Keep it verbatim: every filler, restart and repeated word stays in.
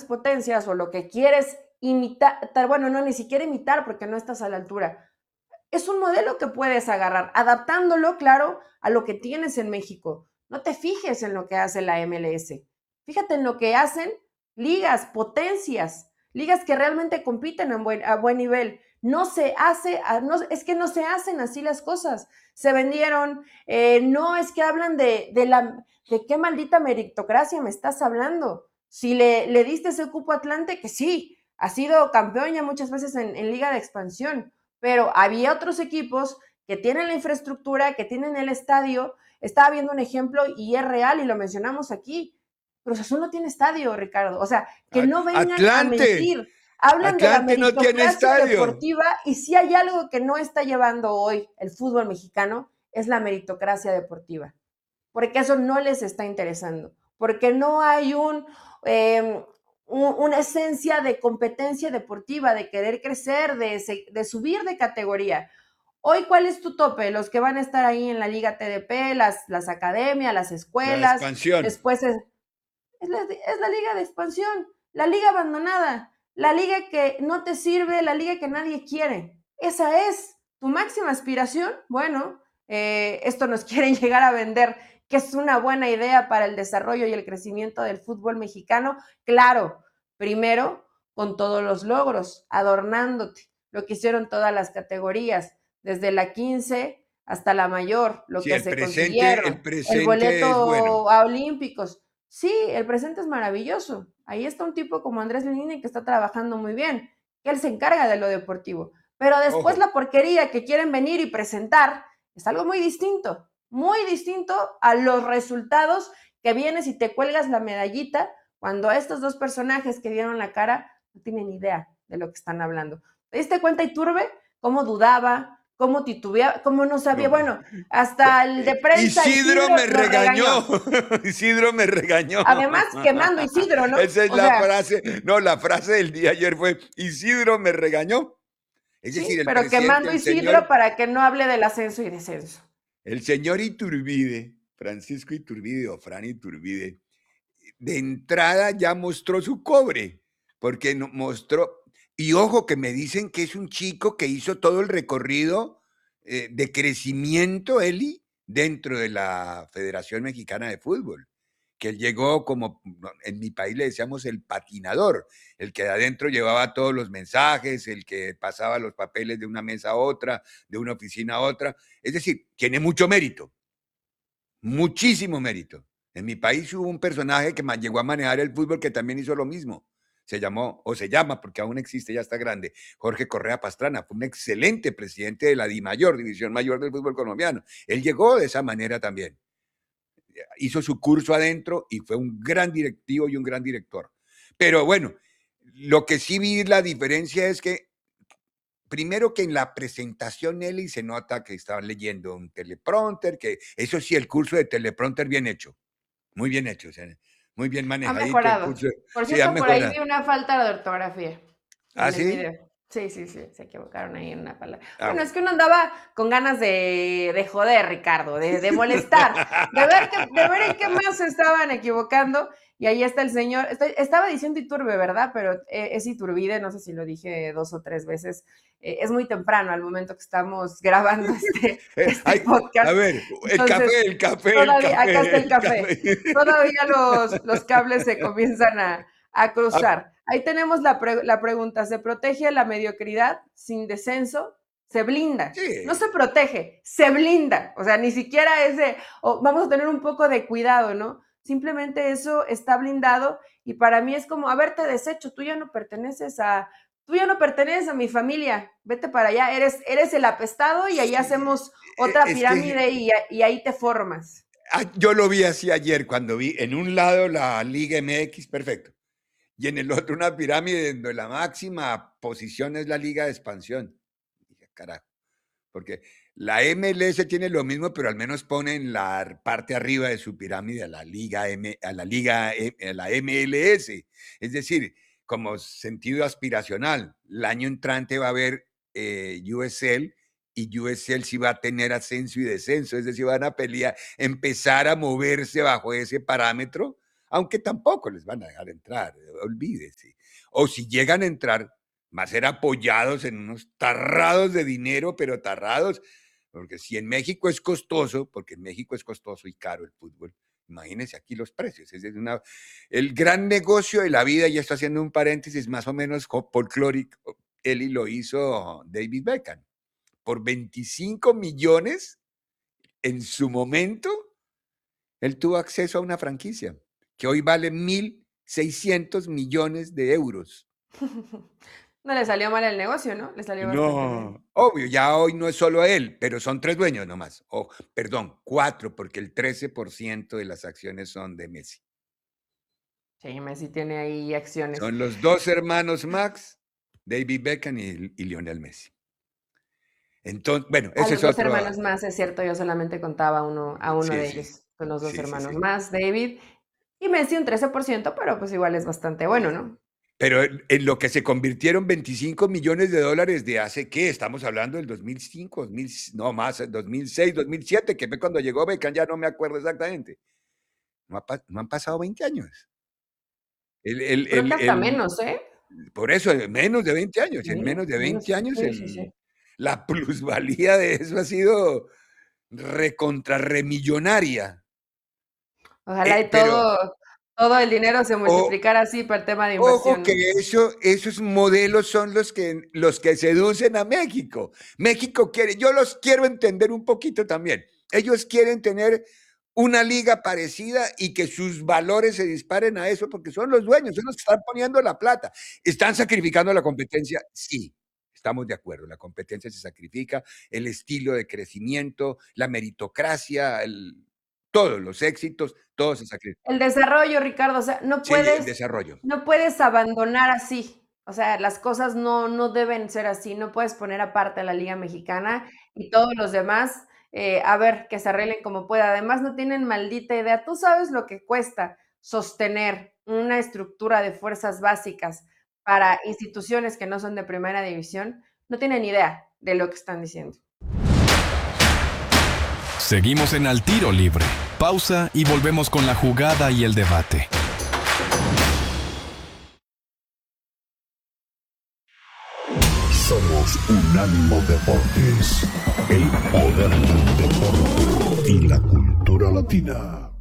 grandes potencias o lo que quieres imitar, bueno, no, ni siquiera imitar porque no estás a la altura. Es un modelo que puedes agarrar, adaptándolo, claro, a lo que tienes en México. No te fijes en lo que hace la M L S. Fíjate en lo que hacen ligas, potencias, ligas que realmente compiten a buen, a buen nivel. No se hace, no, es que no se hacen así las cosas. Se vendieron, eh, no es que hablan de, de, la, de qué maldita meritocracia me estás hablando. Si le, le diste ese cupo a Atlante, que sí, ha sido campeón ya muchas veces en, en Liga de Expansión, pero había otros equipos que tienen la infraestructura, que tienen el estadio. Estaba viendo un ejemplo y es real y lo mencionamos aquí. Cruz Azul no tiene estadio, Ricardo. O sea, que no vengan a Atlante, mentir. Hablan de la Atlante no tiene meritocracia estadio. deportiva y si hay algo que no está llevando hoy el fútbol mexicano es la meritocracia deportiva. Porque eso no les está interesando. Porque no hay un... Eh, una esencia de competencia deportiva, de querer crecer, de, de subir de categoría. Hoy, ¿cuál es tu tope? Los que van a estar ahí en la Liga T D P, las, las academias, las escuelas. La expansión. Después es, es, la, es la Liga de Expansión, la liga abandonada, la liga que no te sirve, la liga que nadie quiere. Esa es tu máxima aspiración. Bueno, eh, esto nos quieren llegar a vender que es una buena idea para el desarrollo y el crecimiento del fútbol mexicano. Claro, primero con todos los logros, adornándote, lo que hicieron todas las categorías, desde la quince hasta la mayor, lo sí, que el se presente, consiguieron, el presente el boleto es bueno. a Olímpicos. Sí, el presente es maravilloso. Ahí está un tipo como Andrés Lilini que está trabajando muy bien, que él se encarga de lo deportivo. Pero después Ojo. La porquería que quieren venir y presentar es algo muy distinto, muy distinto a los resultados que vienes y te cuelgas la medallita cuando estos dos personajes que dieron la cara no tienen idea de lo que están hablando. ¿Te diste cuenta, Iturbe? ¿Cómo dudaba? ¿Cómo titubeaba? ¿Cómo no sabía? No. Bueno, hasta el de prensa Isidro, Isidro me lo regañó. regañó. Isidro me regañó. Además, quemando Isidro, ¿no? Esa es o la sea, frase. No, la frase del día ayer fue: Isidro me regañó. Es sí, decir, el pero quemando el Isidro señor, para que no hable del ascenso y descenso. El señor Iturbide, Francisco Iturbide o Fran Iturbide, de entrada ya mostró su cobre, porque mostró, y ojo que me dicen que es un chico que hizo todo el recorrido eh, de crecimiento, Eli, dentro de la Federación Mexicana de Fútbol, que él llegó como, en mi país le decíamos el patinador, el que de adentro llevaba todos los mensajes, el que pasaba los papeles de una mesa a otra, de una oficina a otra, es decir, tiene mucho mérito, muchísimo mérito. En mi país hubo un personaje que llegó a manejar el fútbol que también hizo lo mismo. Se llamó, o se llama, porque aún existe, ya está grande, Jorge Correa Pastrana. Fue un excelente presidente de la DIMAYOR, División Mayor del Fútbol Colombiano. Él llegó de esa manera también. Hizo su curso adentro y fue un gran directivo y un gran director. Pero bueno, lo que sí vi la diferencia es que primero que en la presentación, Nelly, se nota que estaban leyendo un teleprompter, que eso sí, el curso de teleprompter bien hecho, muy bien hecho, o sea, muy bien manejadito. Ha mejorado. El curso. Por Sí, cierto, ha por ahí vi una falta de ortografía ¿Ah, en el sí? video. Sí, sí, sí, se equivocaron ahí en una palabra. Ah, bueno, bueno, es que uno andaba con ganas de, de joder, Ricardo, de, de molestar, de ver, que, de ver en qué más se estaban equivocando. Y ahí está el señor, estoy, estaba diciendo Iturbe, ¿verdad? Pero eh, es Iturbide, no sé si lo dije dos o tres veces. Eh, es muy temprano al momento que estamos grabando este, este Ay, podcast. a ver, el Entonces, café, el café, todavía, el café. acá está el café. El café. Todavía los, los cables se comienzan a, a cruzar. Ahí tenemos la, pre, la pregunta, ¿se protege la mediocridad sin descenso? Se blinda. Sí. No se protege, se blinda. O sea, ni siquiera es de, oh, vamos a tener un poco de cuidado, ¿no? Simplemente eso está blindado y para mí es como, a ver, te desecho, tú ya no perteneces a, tú ya no perteneces a mi familia, vete para allá, eres, eres el apestado y ahí hacemos otra es pirámide que, y, y ahí te formas. Yo lo vi así ayer, cuando vi en un lado la Liga M X, perfecto, y en el otro una pirámide donde la máxima posición es la Liga de Expansión. Dije, carajo, porque la M L S tiene lo mismo, pero al menos pone en la parte arriba de su pirámide a la Liga, M, a la Liga, a la M L S. Es decir, como sentido aspiracional, el año entrante va a haber eh, U S L y U S L sí va a tener ascenso y descenso, es decir, van a pelear, empezar a moverse bajo ese parámetro aunque tampoco les van a dejar entrar, olvídese. O si llegan a entrar, van a ser apoyados en unos tarrados de dinero, pero tarrados, porque si en México es costoso, porque en México es costoso y caro el fútbol, imagínense aquí los precios. Es una, el gran negocio de la vida, ya está haciendo un paréntesis más o menos folclórico, él y lo hizo David Beckham. Por veinticinco millones, en su momento, él tuvo acceso a una franquicia que hoy vale mil seiscientos millones de euros. No le salió mal el negocio, ¿no? Le salió bastante bien. No, obvio, ya hoy no es solo él, pero son tres dueños nomás. O, perdón, cuatro, porque el trece por ciento de las acciones son de Messi. Sí, Messi tiene ahí acciones. Son los dos hermanos Max, David Beckham y, y Lionel Messi. Entonces, bueno, A ese los es dos otro. hermanos más, es cierto, yo solamente contaba uno, a uno Sí, de sí, ellos. Son los dos sí, sí, hermanos sí. más, David y Messi un trece por ciento, pero pues igual es bastante bueno, ¿no? Pero en, en lo que se convirtieron veinticinco millones de dólares de hace, ¿qué? Estamos hablando del dos mil cinco, dos mil, no más, dos mil seis, dos mil siete, que fue cuando llegó Beckham, ya no me acuerdo exactamente. No, ha, no han pasado veinte años. El, el, Creo el, que hasta el, menos, ¿eh? Por eso, menos de veinte años. En Menos, menos de menos, veinte años, sí, el, sí, sí. la plusvalía de eso ha sido recontra remillonaria. Ojalá Eh, y pero todo, todo el dinero se o, multiplicara así para el tema de ojo inversión, que ¿no? eso, esos modelos son los que, los que seducen a México. México quiere, yo los quiero entender un poquito también. Ellos quieren tener una liga parecida y que sus valores se disparen a eso porque son los dueños, son los que están poniendo la plata. ¿Están sacrificando la competencia? Sí, estamos de acuerdo. La competencia se sacrifica, el estilo de crecimiento, la meritocracia, el, todos los éxitos, todo se sacrifica. El desarrollo, Ricardo, o sea, no Sí, el puedes, desarrollo. no puedes abandonar así. O sea, las cosas no, no deben ser así. No puedes poner aparte a la Liga Mexicana y todos los demás, eh, a ver, que se arreglen como pueda. Además, no tienen maldita idea. Tú sabes lo que cuesta sostener una estructura de fuerzas básicas para instituciones que no son de primera división. No tienen idea de lo que están diciendo. Seguimos en Al Tiro Libre. Pausa y volvemos con la jugada y el debate. Somos Unánimo Deportes, el poder del deporte y la cultura latina.